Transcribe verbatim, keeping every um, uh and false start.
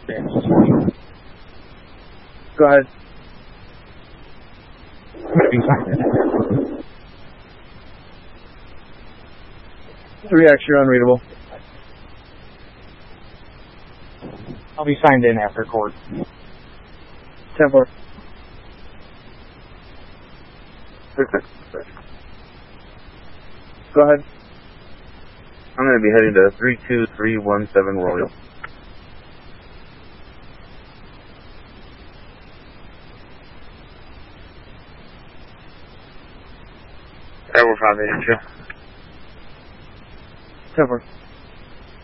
Go ahead. three X, you're unreadable. I'll be signed in after court. ten four. Go ahead. I'm going to be heading to three two three one seven Royal. Tower five eight two. ten four.